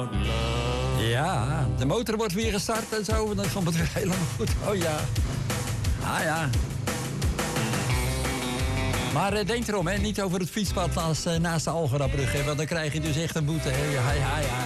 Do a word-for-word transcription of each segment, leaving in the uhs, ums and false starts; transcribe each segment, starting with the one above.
Ja, de motor wordt weer gestart en zo. En dan komt het weer helemaal goed. Oh ja. Ah ja. Maar uh, denk erom, hè, niet over het fietspad naast, uh, naast de Algerabrug. Hè, want dan krijg je dus echt een boete. Hè. Ja, ja, ja.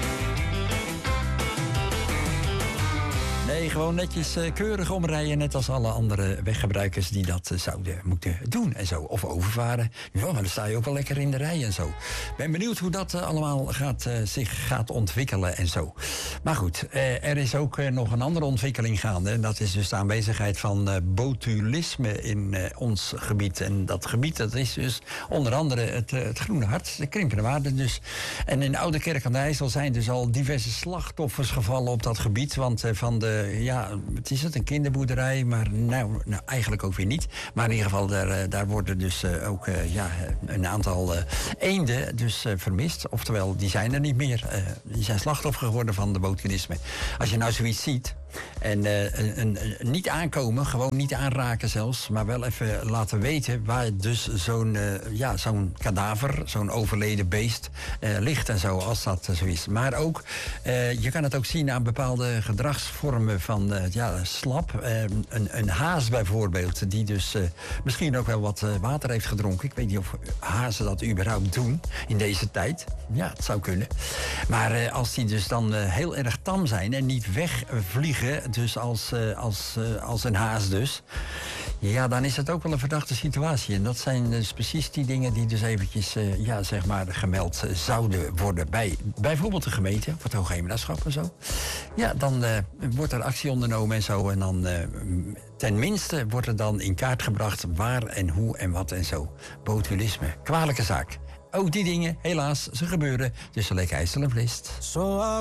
Nee, gewoon netjes uh, keurig omrijden. Net als alle andere weggebruikers die dat uh, zouden moeten doen en zo. Of overvaren. Ja, maar dan sta je ook wel lekker in de rij en zo. Ben benieuwd hoe dat uh, allemaal gaat, uh, zich gaat ontwikkelen en zo. Maar goed, uh, er is ook uh, nog een andere ontwikkeling gaande. En dat is dus de aanwezigheid van uh, botulisme in uh, ons gebied. En dat gebied, dat is dus onder andere het, uh, het Groene Hart. De krimpende waarde dus. En in Oudekerk aan de IJssel zijn dus al diverse slachtoffers gevallen op dat gebied. Want uh, van de ja, het is het, een kinderboerderij, maar nou, nou eigenlijk ook weer niet. Maar in ieder geval, daar, daar worden dus uh, ook uh, ja, een aantal uh, eenden dus, uh, vermist. Oftewel, die zijn er niet meer. Uh, die zijn slachtoffer geworden van de botulisme. Als je nou zoiets ziet en uh, een, een, een, niet aankomen, gewoon niet aanraken zelfs, maar wel even laten weten waar dus zo'n uh, ja, zo'n kadaver, zo'n overleden beest uh, ligt en zo, als dat uh, zo is. Maar ook, uh, je kan het ook zien aan bepaalde gedragsvormen van uh, ja, slap. Uh, een, een haas bijvoorbeeld, die dus uh, misschien ook wel wat uh, water heeft gedronken. Ik weet niet of hazen dat überhaupt doen in deze tijd. Ja, het zou kunnen. Maar uh, als die dus dan uh, heel erg tam zijn en niet wegvliegen, dus als, uh, als, uh, als een haas dus, ja, dan is het ook wel een verdachte situatie. En dat zijn dus precies die dingen die dus eventjes, uh, ja, zeg maar, gemeld uh, zouden worden bij bijvoorbeeld de gemeente, of het Hoogheemraadschap en zo. Ja, dan uh, wordt er actie ondernomen en zo. En dan uh, tenminste wordt er dan in kaart gebracht waar en hoe en wat en zo. Botulisme, kwalijke zaak. Ook die dingen, helaas, ze gebeuren tussen Lek IJssel en Vlist.